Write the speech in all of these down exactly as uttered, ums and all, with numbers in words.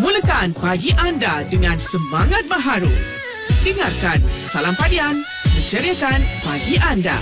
Mulakan pagi anda dengan semangat baharu. Dengarkan Salam Padian, menceriakan pagi anda.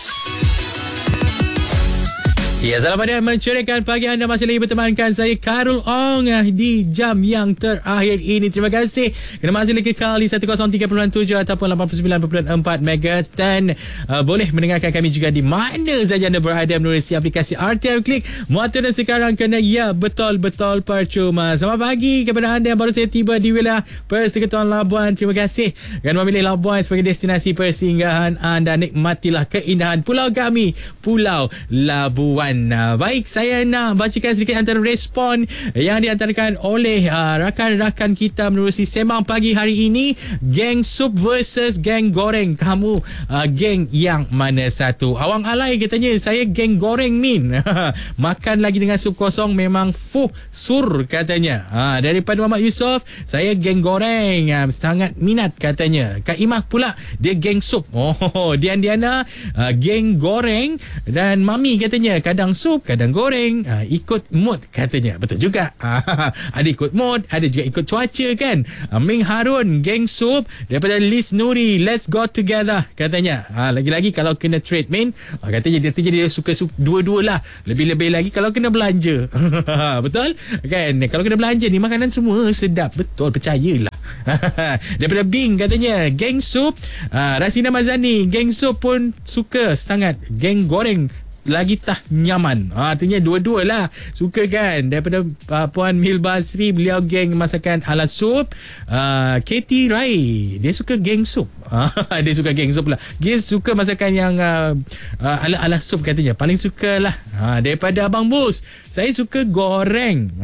Ya, Salam Padian menceriakan pagi anda. Masih lagi bertemankan saya Karul Ong di jam yang terakhir ini. Terima kasih kerana masih lagi kekal di seratus tiga puluh tujuh ataupun lapan puluh sembilan perpuluhan empat megahertz dan uh, boleh mendengarkan kami juga di mana saja anda berada melalui aplikasi R T M Click. Muatan dan sekarang kena ya betul-betul percuma. Selamat pagi kepada anda yang baru saja tiba di wilayah Persekutuan Labuan. Terima kasih kerana memilih Labuan sebagai destinasi persinggahan anda. Nikmatilah keindahan pulau kami, Pulau Labuan. Nah, baik, saya nak bacakan sedikit antara respon yang diantarkan oleh uh, rakan-rakan kita menerusi sembang pagi hari ini. Geng sup versus geng goreng. Kamu uh, geng yang mana satu? Awang alai katanya, saya geng goreng min. Makan lagi dengan sup kosong memang fuh sur katanya. Ha, daripada Muhammad Yusof, saya geng goreng. Ha, sangat minat katanya. Kak Imah pula, dia geng sup. Oh, Dian Diana uh, geng goreng. Dan Mami katanya kadang sup, kadang goreng, ha, ikut mood katanya. Betul juga. Ha, ada ikut mood, ada juga ikut cuaca kan. Ha, Ming Harun geng sup. Daripada Liz Nuri, let's go together katanya. Ha, lagi-lagi kalau kena trade main, ha, katanya dia, dia suka sup dua-dua lah. Lebih-lebih lagi kalau kena belanja. Betul kan? Kalau kena belanja ni makanan semua sedap. Betul, percayalah. Daripada Bing katanya geng sup. ha, Rasina Mazani geng sup pun suka sangat. Geng goreng lagi tah nyaman. Ha, artinya dua-dua lah suka kan. Daripada uh, Puan Mil Basri, beliau geng masakan ala sup. uh, Katie Rai, dia suka geng sup. Dia suka geng sup lah. Dia suka masakan yang uh, uh, ala-ala sup katanya. Paling suka lah. Ha, daripada Abang Bus, saya suka goreng.